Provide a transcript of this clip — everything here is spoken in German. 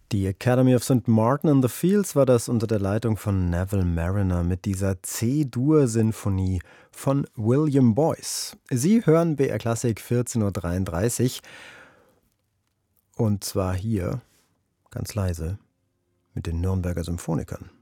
Die Academy of St. Martin in the Fields war das unter der Leitung von Neville Marriner mit dieser C-Dur-Sinfonie von William Boyce. Sie hören BR Klassik 14.33 Uhr und zwar hier, ganz leise, mit den Nürnberger Symphonikern.